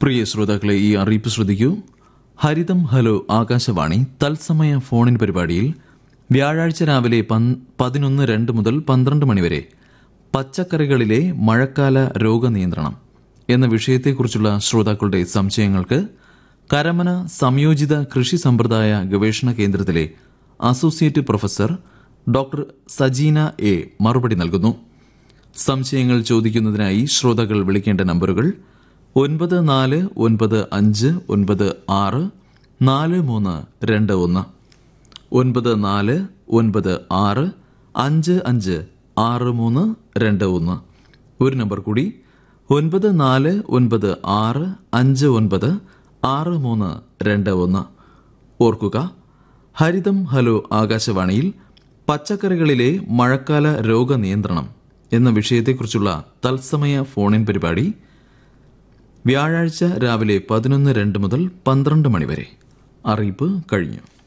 പ്രിയ ശ്രോതാക്കളെ, ഈ അറിയിപ്പ് ശ്രദ്ധിക്കൂ. ഹരിതം ഹലോ ആകാശവാണി തത്സമയ ഫോണിൻ പരിപാടിയിൽ വ്യാഴാഴ്ച രാവിലെ 11:02 മുതൽ 12 മണിവരെ പച്ചക്കറികളിലെ മഴക്കാല രോഗനിയന്ത്രണം എന്ന വിഷയത്തെക്കുറിച്ചുള്ള ശ്രോതാക്കളുടെ സംശയങ്ങൾക്ക് കരമന സംയോജിത കൃഷി സമ്പ്രദായ ഗവേഷണ കേന്ദ്രത്തിലെ associate professor doctor Sajina A മറുപടി നൽകുന്നു. സംശയങ്ങൾ ചോദിക്കുന്നതിനായി ശ്രോതാക്കൾ വിളിക്കേണ്ട നമ്പറുകൾ 9495964321 9496556321. ഒരു നമ്പർ കൂടി 9495596321. ഓർക്കുക, ഹരിതം ഹലോ ആകാശവാണിയിൽ പച്ചക്കറികളിലെ മഴക്കാല രോഗനിയന്ത്രണം എന്ന വിഷയത്തെക്കുറിച്ചുള്ള തത്സമയ ഫോണിൻ പരിപാടി വ്യാഴാഴ്ച രാവിലെ 11:02 മുതൽ 12 മണിവരെ. അറിയിപ്പ് കഴിഞ്ഞു.